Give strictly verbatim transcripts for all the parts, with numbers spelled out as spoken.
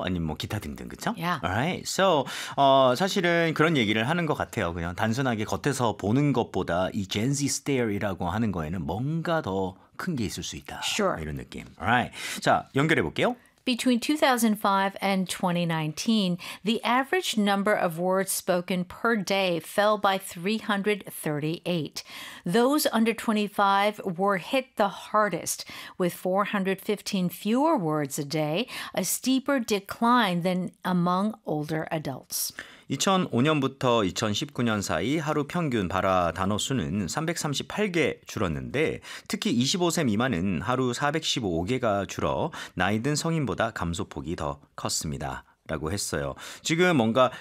피아노 아니면 뭐 기타 등등 그렇죠? Yeah. Alright. So 어, 사실은 그런 얘기를 하는 것 같아요. 그냥 단순하게 겉에서 보는 것보다 이 Gen Z stare이라고 하는 거에는 뭔가 더 큰 게 있을 수 있다. Sure. 이런 느낌. Alright. 자, 연결해 볼게요. Between two thousand five and twenty nineteen, the average number of words spoken per day fell by three hundred thirty-eight. Those under twenty-five were hit the hardest, with four hundred fifteen fewer words a day, a steeper decline than among older adults. 이천오 년부터 이천십구 년 사이 하루 평균 발화 단어 수는 삼백삼십팔 개 줄었는데 특히 이십오 세 미만은 하루 사백십오 개가 줄어 나이 든 성인보다 감소폭이 더 컸습니다. 라고 했어요. 지금 뭔가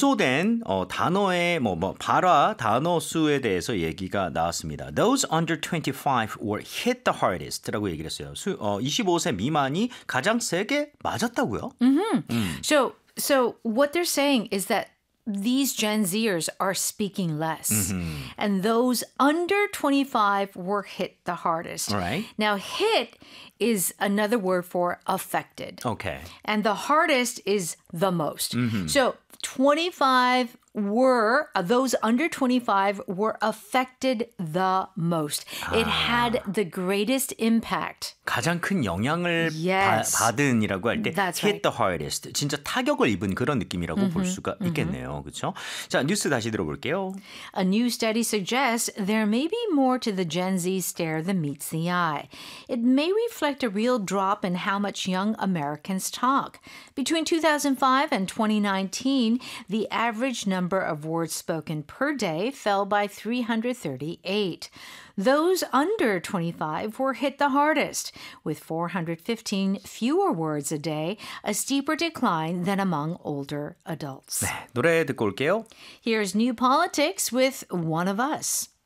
감소된 어, 단어의 뭐, 뭐 발화 단어 수에 대해서 얘기가 나왔습니다. Those under twenty-five were hit the hardest라고 얘기를 했어요. 수, 어, 이십오 세 미만이 가장 세게 맞았다고요? Mm-hmm. 음. So, so what they're saying is that these Gen Zers are speaking less. Mm-hmm. And those under twenty-five were hit the hardest. Right. Now, hit is another word for affected. Okay. And the hardest is the most. Mm-hmm. So twenty-five were, uh, those under twenty-five were affected the most. It had the greatest impact. 가장 큰 영향을 Yes. 바, 받은이라고 할 때 That's hit right. the hardest. 진짜 타격을 입은 그런 느낌이라고 Mm-hmm. 볼 수가 있겠네요. 그렇죠? 자, 뉴스 다시 들어볼게요. A new study suggests there may be more to the Gen Z stare than meets the eye. It may reflect a real drop in how much young Americans talk. Between two thousand five and twenty nineteen, the average number of words spoken per day fell by three hundred thirty-eight. Those under twenty-five were hit the hardest, with four hundred fifteen fewer words a day, a steeper decline than among older adults. 네, 노래 듣고 올게요. Here's New Politics with One of Us.